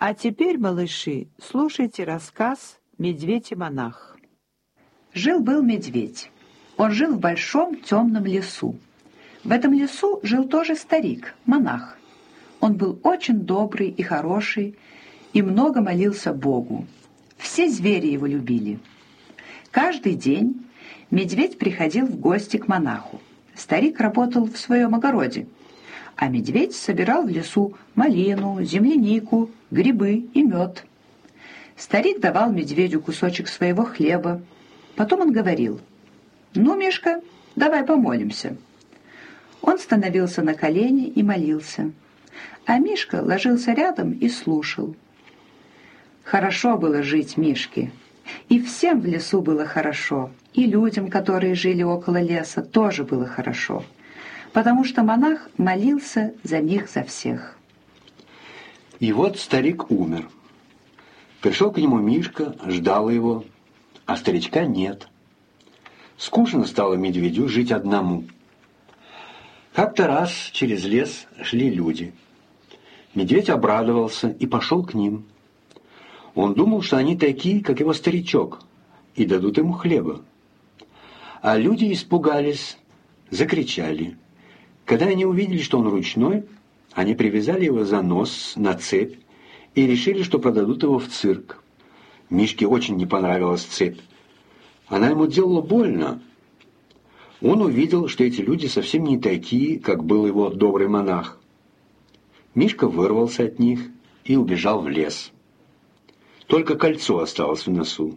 А теперь, малыши, слушайте рассказ «Медведь и монах». Жил-был медведь. Он жил в большом темном лесу. В этом лесу жил тоже старик, монах. Он был очень добрый и хороший, и много молился Богу. Все звери его любили. Каждый день медведь приходил в гости к монаху. Старик работал в своем огороде, а медведь собирал в лесу малину, землянику, грибы и мед. Старик давал медведю кусочек своего хлеба. Потом он говорил: «Ну, Мишка, давай помолимся». Он становился на колени и молился, а Мишка ложился рядом и слушал. Хорошо было жить Мишке, и всем в лесу было хорошо, и людям, которые жили около леса, тоже было хорошо, потому что монах молился за них, за всех. И вот старик умер. Пришел к нему Мишка, ждал его, а старичка нет. Скучно стало медведю жить одному. Как-то раз через лес шли люди. Медведь обрадовался и пошел к ним. Он думал, что они такие, как его старичок, и дадут ему хлеба. А люди испугались, закричали. Когда они увидели, что он ручной, они привязали его за нос на цепь и решили, что продадут его в цирк. Мишке очень не понравилась цепь. Она ему делала больно. Он увидел, что эти люди совсем не такие, как был его добрый монах. Мишка вырвался от них и убежал в лес. Только кольцо осталось в носу.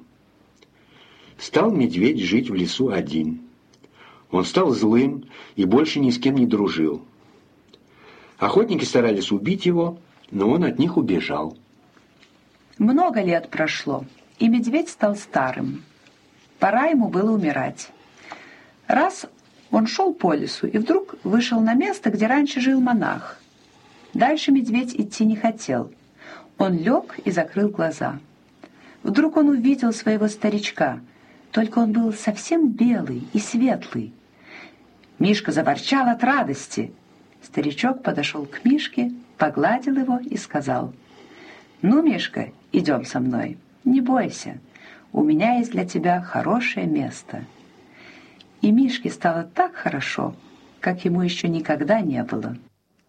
Стал медведь жить в лесу один. Он стал злым и больше ни с кем не дружил. Охотники старались убить его, но он от них убежал. Много лет прошло, и медведь стал старым. Пора ему было умирать. Раз он шел по лесу и вдруг вышел на место, где раньше жил монах. Дальше медведь идти не хотел. Он лег и закрыл глаза. Вдруг он увидел своего старичка, только он был совсем белый и светлый. Мишка заворчал от радости. Старичок подошел к Мишке, погладил его и сказал: «Ну, Мишка, идем со мной, не бойся, у меня есть для тебя хорошее место». И Мишке стало так хорошо, как ему еще никогда не было.